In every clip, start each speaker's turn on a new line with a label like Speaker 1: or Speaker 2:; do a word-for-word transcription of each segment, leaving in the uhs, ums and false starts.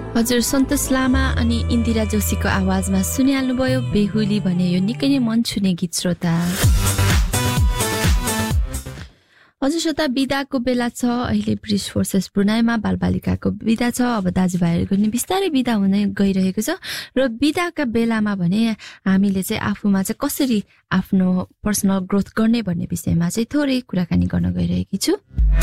Speaker 1: हजुर सन्तोष लामा अनि इन्दिरा जोशीको आवाजमा सुनिहाल्नुभयो बेहुली भने यो निकै नै मन छुने गीत श्रोता। हजुर श्रोता बिदाको बेला छ। अहिले ब्रिटिस फोर्सेस ब्रुनाईमा बालबालिकाको बिदा छ। अब दाजुभाइहरूको नि बिस्तारै बिदा हुने गइरहेको छ र बिदाका बेलामा भने हामीले चाहिँ आफूमा चाहिँ कसरी आफ्नो पर्सनल ग्रोथ गर्ने भन्ने विषयमा चाहिँ थोरै कुराकानी गर्न गइरहेकी छु।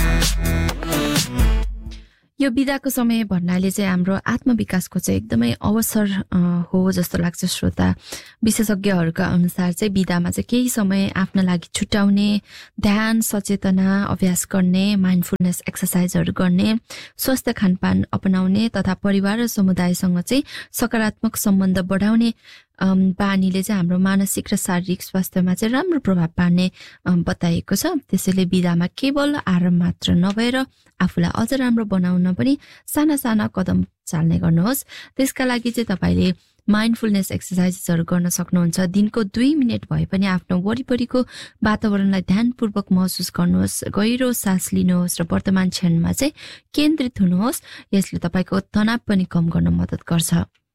Speaker 1: यो बिदाको समय भन्नाले चाहिँ हाम्रो आत्मविकासको चाहिँ एकदमै अवसर हो जस्तो लाग्छ श्रोता। विशेषज्ञहरूका अनुसार चाहिँ बिदामा चाहिँ केही समय आफ्नो लागि छुट्याउने, ध्यान सचेतना अभ्यास गर्ने, माइन्डफुलनेस एक्सर्साइजहरू गर्ने, स्वस्थ खानपान अपनाउने तथा परिवार र समुदायसँग चाहिँ सकारात्मक सम्बन्ध बढाउने बानीले चाहिँ हाम्रो मानसिक र शारीरिक स्वास्थ्यमा चाहिँ राम्रो प्रभाव पार्ने बताइएको छ। त्यसैले बिदामा केवल आराम मात्र नभएर आफूलाई अझ राम्रो बनाउन पनि साना साना कदम चाल्ने गर्नुहोस्। त्यसका लागि चाहिँ तपाईँले माइन्डफुलनेस एक्सर्साइजेसहरू गर्न सक्नुहुन्छ। दिनको दुई मिनट भए पनि आफ्नो वरिपरिको वातावरणलाई ध्यानपूर्वक महसुस गर्नुहोस्, गहिरो सास लिनुहोस् र वर्तमान क्षणमा चाहिँ केन्द्रित हुनुहोस्। यसले तपाईँको तनाव पनि कम गर्न मद्दत गर्छ।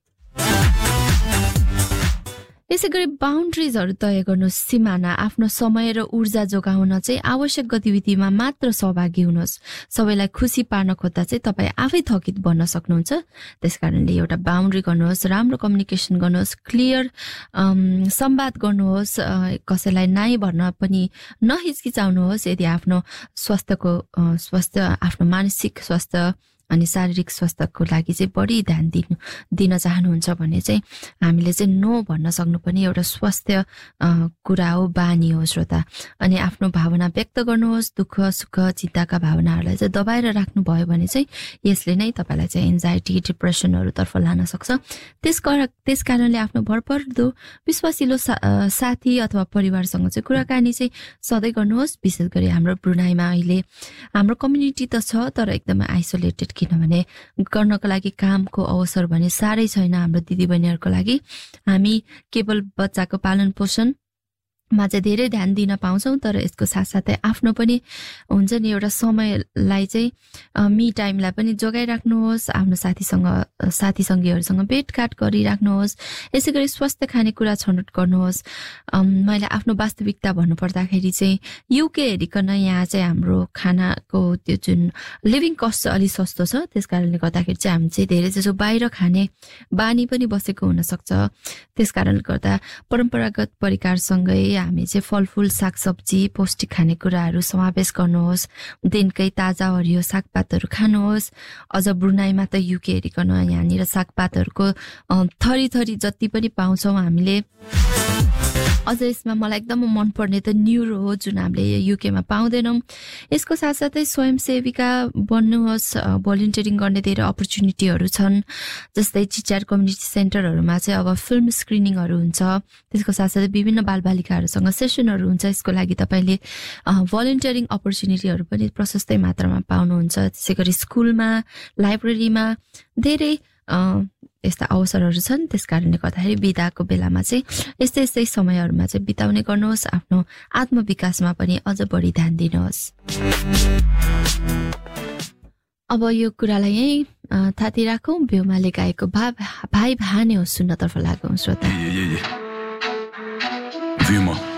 Speaker 1: यसै गरी बााउन्ड्रिजहरू तय गर्नुहोस्, सिमाना। आफ्नो समय र ऊर्जा जोगाउन चाहिँ आवश्यक गतिविधिमा मात्र सहभागी हुनुहोस्। सबैलाई खुसी पार्न खोज्दा चाहिँ तपाईँ आफै थकित बन्न सक्नुहुन्छ। त्यस कारणले एउटा बााउन्ड्री गर्नुहोस्, राम्रो कम्युनिकेसन गर्नुहोस्, क्लियर संवाद गर्नुहोस्, कसैलाई नाइ भन्न पनि नहिचकिचाउनुहोस्। यदि आफ्नो स्वास्थ्यको स्वास्थ्य आफ्नो मानसिक स्वास्थ्य अनि शारीरिक स्वास्थ्यको लागि चाहिँ बढी ध्यान दिनु दिन चाहनुहुन्छ भने चाहिँ हामीले चाहिँ नो भन्न सक्नु पनि एउटा स्वास्थ्य कुरा हो, बानी हो श्रोता। अनि आफ्नो भावना व्यक्त गर्नुहोस्। दुःख सुख चिन्ताका भावनाहरूलाई चाहिँ दबाएर राख्नु भयो भने चाहिँ यसले नै तपाईँलाई चाहिँ एन्जाइटी डिप्रेसनहरूतर्फ लान सक्छ। त्यस त्यस कारणले आफ्नो भरपर्दो विश्वासिलो सा, साथी अथवा परिवारसँग चाहिँ कुराकानी चाहिँ सधैँ गर्नुहोस्। विशेष गरी हाम्रो ब्रुनाईमा अहिले हाम्रो कम्युनिटी त छ तर एकदमै आइसोलेटेड, किनभने गर्नको लागि कामको अवसर भने साह्रै छैन हाम्रो दिदीबहिनीहरूको लागि। हामी केवल बच्चाको पालन पोषण मा चाहिँ धेरै ध्यान दिन पाउँछौँ, तर यसको साथसाथै आफ्नो पनि हुन्छ नि एउटा समयलाई चाहिँ मी टाइमलाई पनि जोगाइराख्नुहोस्। आफ्नो साथीसँग साथी सङ्गीहरूसँग भेटघाट गरिराख्नुहोस्। यसै गरी स्वास्थ्य खानेकुरा छनौट गर्नुहोस्। मैले आफ्नो वास्तविकता भन्नुपर्दाखेरि चाहिँ युके हेरिकन यहाँ चाहिँ हाम्रो खानाको त्यो जुन लिभिङ कस्ट चाहिँ अलिक सस्तो छ। त्यस कारणले गर्दाखेरि चाहिँ हामी चाहिँ धेरै जसो बाहिर खाने बानी पनि बसेको हुनसक्छ। त्यस कारणले गर्दा परम्परागत परिकारसँगै हामी चाहिँ फलफुल सागसब्जी पौष्टिक खानेकुराहरू समावेश गर्नुहोस्। दिनकै ताजा हरियो सागपातहरू खानुहोस्। अझ ब्रुनाईमा त युके हेरिकन यहाँनिर सागपातहरूको थरी थरी जति पनि पाउँछौँ हामीले। अझ यसमा मलाई एकदम मनपर्ने त न्युरो हो जुन हामीले युकेमा पाउँदैनौँ। यसको साथसाथै स्वयंसेविका बन्नुहोस्। भोलिन्टियरिङ गर्ने धेरै अपर्च्युनिटीहरू छन्। जस्तै चिचार कम्युनिटी सेन्टरहरूमा चाहिँ अब फिल्म स्क्रिनिङहरू हुन्छ। त्यसको साथसाथै विभिन्न बालबालिकाहरूसँग सेसनहरू हुन्छ। यसको लागि तपाईँले भोलिन्टियरिङ अपर्च्युनिटीहरू पनि प्रशस्तै मात्रामा पाउनुहुन्छ। त्यसै गरी स्कुलमा लाइब्रेरीमा धेरै यस्ता अवसरहरू छन्। त्यस कारणले गर्दाखेरि बिदाको बेलामा चाहिँ यस्तै यस्तै समयहरूमा चाहिँ बिताउने गर्नुहोस्। आफ्नो आत्मविकासमा पनि अझ बढी ध्यान दिनुहोस्। अब यो कुरालाई यहीँ थाती राखौँ। बेहुमाले गाएको भा भाइ भाने हो सुन्नतर्फ लागौँ श्रोता।
Speaker 2: Vuma